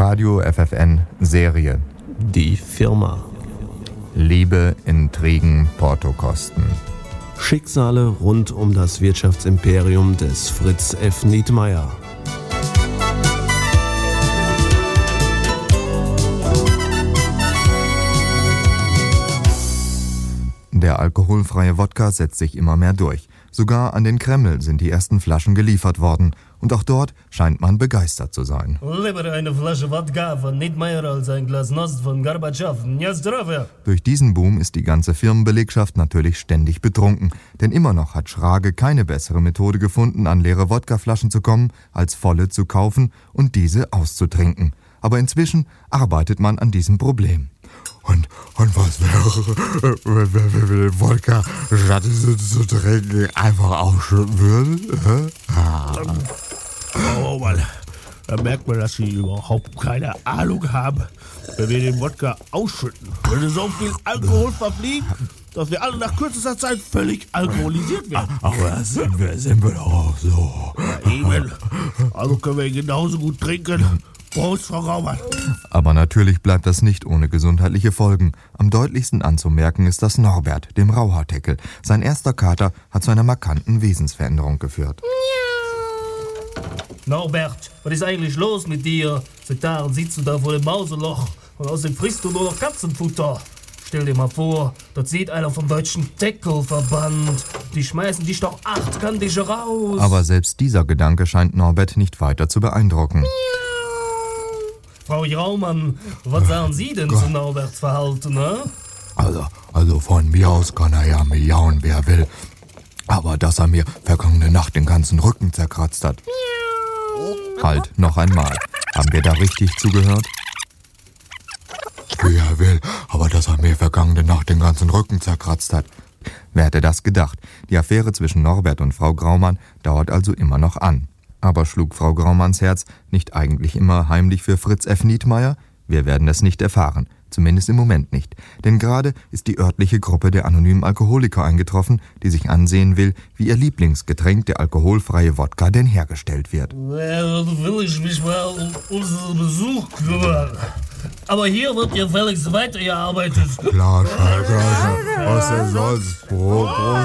Radio FFN Serie. Die Firma. Liebe, Intrigen, Portokosten. Schicksale rund um das Wirtschaftsimperium des Fritz F. Nietmeyer. Der alkoholfreie Wodka setzt sich immer mehr durch. Sogar an den Kreml sind die ersten Flaschen geliefert worden. Und auch dort scheint man begeistert zu sein. Lieber eine Flasche Wodka von Nietmeyer als ein Glas Nost von Gorbatschow. Ja, zdrowie. Durch diesen Boom ist die ganze Firmenbelegschaft natürlich ständig betrunken. Denn immer noch hat Schrage keine bessere Methode gefunden, an leere Wodkaflaschen zu kommen, als volle zu kaufen und diese auszutrinken. Aber inzwischen arbeitet man an diesem Problem. Und was wäre, wenn wir den Wodka, statt zu trinken, einfach ausschütten würden? Oh Mann, da merkt man, dass sie überhaupt keine Ahnung haben. Wenn wir den Wodka ausschütten, würde so viel Alkohol verfliegen, dass wir alle nach kürzester Zeit völlig alkoholisiert werden. Aber das sind wir doch auch so. Ja, eben. Also können wir ihn genauso gut trinken. Prost, Frau Raumann. Aber natürlich bleibt das nicht ohne gesundheitliche Folgen. Am deutlichsten anzumerken ist das Norbert, dem Rauhaarteckel. Sein erster Kater hat zu einer markanten Wesensveränderung geführt. Norbert, was ist eigentlich los mit dir? Seit Tagen sitzt du da vor dem Mauseloch und außerdem frisst du nur noch Katzenfutter. Stell dir mal vor, dort sieht einer vom deutschen Tackle-Verband. Die schmeißen dich doch achtkantige raus. Aber selbst dieser Gedanke scheint Norbert nicht weiter zu beeindrucken. Frau Raumann, was sagen Sie denn zu Norberts Verhalten, ne? Also von mir aus kann er ja miauen, wer will. Aber dass er mir vergangene Nacht den ganzen Rücken zerkratzt hat. Halt, noch einmal. Haben wir da richtig zugehört? Wie er will, aber dass er mir vergangene Nacht den ganzen Rücken zerkratzt hat. Wer hätte das gedacht? Die Affäre zwischen Norbert und Frau Graumann dauert also immer noch an. Aber schlug Frau Graumanns Herz nicht eigentlich immer heimlich für Fritz F. Nietmeyer? Wir werden es nicht erfahren, zumindest im Moment nicht. Denn gerade ist die örtliche Gruppe der anonymen Alkoholiker eingetroffen, die sich ansehen will, wie ihr Lieblingsgetränk, der alkoholfreie Wodka, denn hergestellt wird. Well, will ich mich mal um unseren Besuch kümmern. Aber hier wird gefälligst weitergearbeitet. Klar, was denn sonst? Prost.